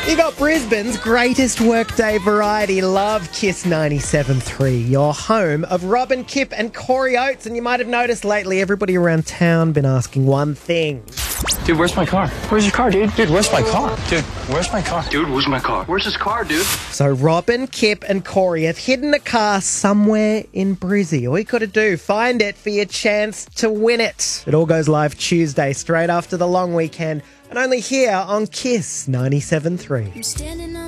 You got Brisbane's greatest workday variety. Love Kiss 97.3, your home of Robin, Kip and Corey Oates. And you might have noticed lately everybody around town been asking one thing. Dude, where's my car? Where's your car, dude? Dude, where's my car? Dude, where's my car? Dude, where's my car? Where's his car, dude? So Robin, Kip and Corey have hidden a car somewhere in Brizzy. All you got to do, find it for your chance to win it. It all goes live Tuesday, straight after the long weekend, and only here on Kiss 97.3.